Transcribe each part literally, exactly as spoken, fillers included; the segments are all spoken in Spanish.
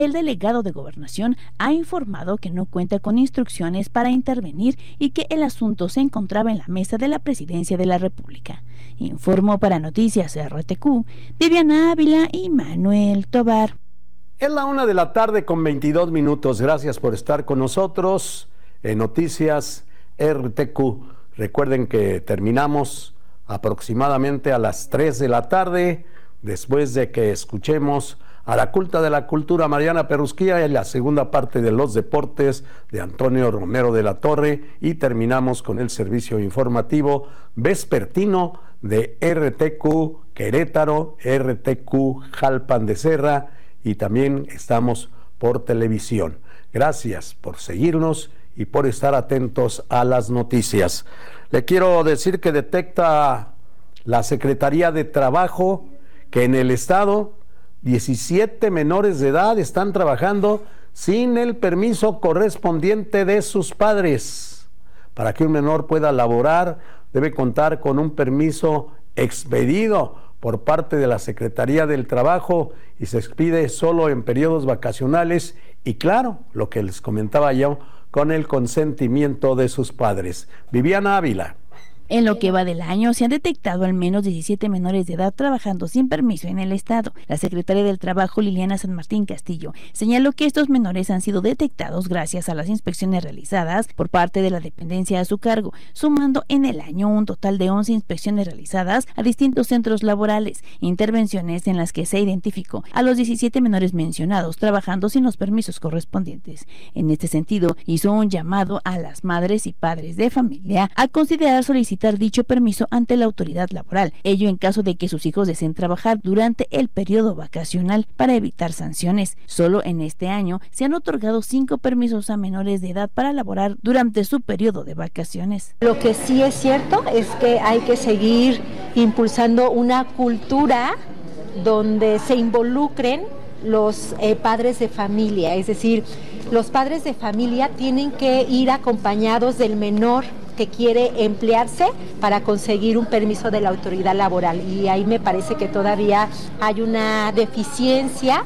El delegado de Gobernación ha informado que no cuenta con instrucciones para intervenir y que el asunto se encontraba en la mesa de la Presidencia de la República. Informó para Noticias R T Q, Viviana Ávila y Manuel Tobar. Es la una de la tarde con veintidós minutos. Gracias por estar con nosotros en Noticias R T Q. Recuerden que terminamos aproximadamente a las tres de la tarde, después de que escuchemos a la culta de la cultura Mariana Perrusquía y la segunda parte de los deportes de Antonio Romero de la Torre, y terminamos con el servicio informativo vespertino de R T Q Querétaro, R T Q Jalpan de Serra, y también estamos por televisión. Gracias por seguirnos y por estar atentos a las noticias. Le quiero decir que detecta la Secretaría de Trabajo que en el estado diecisiete menores de edad están trabajando sin el permiso correspondiente de sus padres. Para que un menor pueda laborar, debe contar con un permiso expedido por parte de la Secretaría del Trabajo y se expide solo en periodos vacacionales y, claro, lo que les comentaba yo, con el consentimiento de sus padres. Viviana Ávila. En lo que va del año, se han detectado al menos diecisiete menores de edad trabajando sin permiso en el estado. La secretaria del Trabajo, Liliana San Martín Castillo, señaló que estos menores han sido detectados gracias a las inspecciones realizadas por parte de la dependencia a su cargo, sumando en el año un total de once inspecciones realizadas a distintos centros laborales, intervenciones en las que se identificó a los diecisiete menores mencionados trabajando sin los permisos correspondientes. En este sentido, hizo un llamado a las madres y padres de familia a considerar solicitar dicho permiso ante la autoridad laboral, ello en caso de que sus hijos deseen trabajar durante el periodo vacacional para evitar sanciones. Solo en este año se han otorgado cinco permisos a menores de edad para laborar durante su periodo de vacaciones. Lo que sí es cierto es que hay que seguir impulsando una cultura donde se involucren los eh, padres de familia, es decir, los padres de familia tienen que ir acompañados del menor que quiere emplearse para conseguir un permiso de la autoridad laboral, y ahí me parece que todavía hay una deficiencia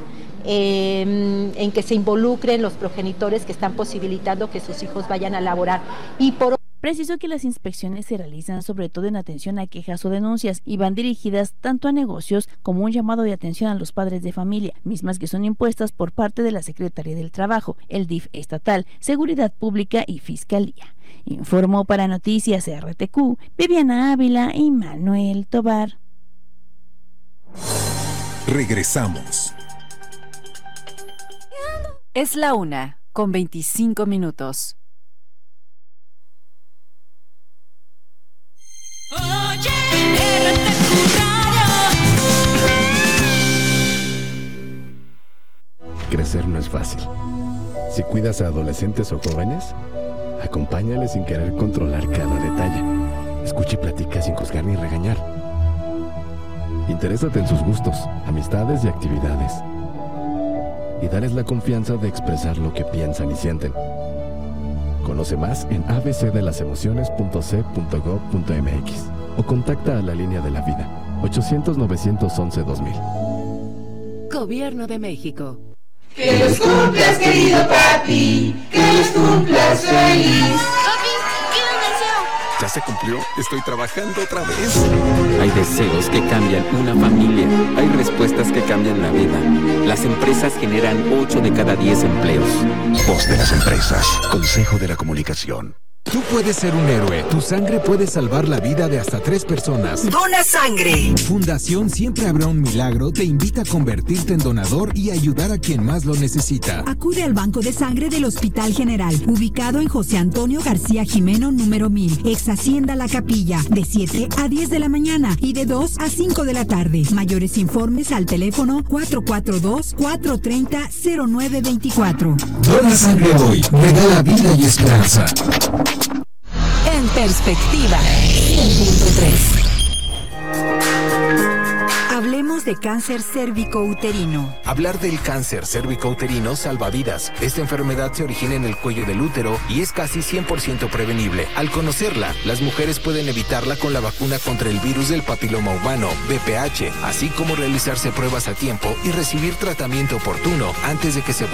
eh, en que se involucren los progenitores que están posibilitando que sus hijos vayan a laborar. Y por Precisó que las inspecciones se realizan sobre todo en atención a quejas o denuncias y van dirigidas tanto a negocios como un llamado de atención a los padres de familia, mismas que son impuestas por parte de la Secretaría del Trabajo, el D I F estatal, Seguridad Pública y Fiscalía. Informó para Noticias R T Q, Viviana Ávila y Manuel Tobar. Regresamos. Es la una, con veinticinco minutos. Oye, R T Q Radio. Crecer no es fácil. Si cuidas a adolescentes o jóvenes, acompáñales sin querer controlar cada detalle. Escucha y platica sin juzgar ni regañar. Interésate en sus gustos, amistades y actividades. Y dales la confianza de expresar lo que piensan y sienten. Conoce más en a b c de las emociones punto c punto gob punto m x o contacta a la línea de la vida ochocientos, novecientos once, dos mil. Gobierno de México. Que los cumplas, querido papi, que los cumplas feliz. Papi, quiero un deseo. ¿Ya se cumplió? Estoy trabajando otra vez. Hay deseos que cambian una familia. Hay respuestas que cambian la vida. Las empresas generan ocho de cada diez empleos. Voz de las empresas. Consejo de la Comunicación. Tú puedes ser un héroe. Tu sangre puede salvar la vida de hasta tres personas. ¡Dona sangre! Fundación Siempre Habrá un Milagro te invita a convertirte en donador y ayudar a quien más lo necesita. Acude al Banco de Sangre del Hospital General, ubicado en José Antonio García Jimeno, número mil, ex Hacienda La Capilla, de siete a diez de la mañana y de dos a cinco de la tarde. Mayores informes al teléfono cuatro cuatro dos, cuatro tres cero, cero nueve dos cuatro. Dona sangre hoy. Regala vida y esperanza. En perspectiva, cien punto tres. Hablemos de cáncer cérvico-uterino. Hablar del cáncer cérvico-uterino salva vidas. Esta enfermedad se origina en el cuello del útero y es casi cien por ciento prevenible. Al conocerla, las mujeres pueden evitarla con la vacuna contra el virus del papiloma humano, V P H, así como realizarse pruebas a tiempo y recibir tratamiento oportuno antes de que se